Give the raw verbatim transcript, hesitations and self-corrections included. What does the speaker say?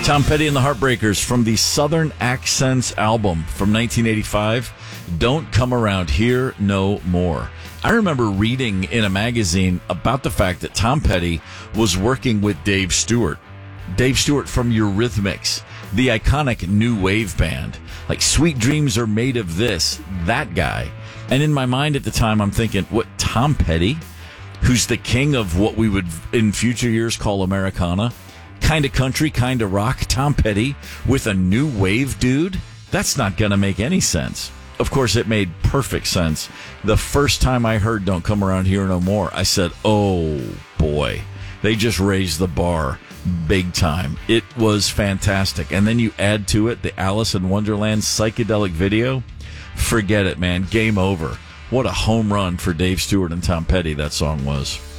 Tom Petty and the Heartbreakers from the Southern Accents album from nineteen eighty-five, Don't Come Around Here No More. I remember reading in a magazine about the fact that Tom Petty was working with Dave Stewart. Dave Stewart from Eurythmics, the iconic new wave band. Like, Sweet Dreams Are Made of This, that guy. And in my mind at the time, I'm thinking, what, Tom Petty, who's the king of what we would in future years call Americana? Kind of country, kind of rock, Tom Petty with a new wave dude? That's not going to make any sense. Of course, it made perfect sense. The first time I heard Don't Come Around Here No More, I said, oh boy, they just raised the bar big time. It was fantastic. And then you add to it the Alice in Wonderland psychedelic video. Forget it, man. Game over. What a home run for Dave Stewart and Tom Petty that song was.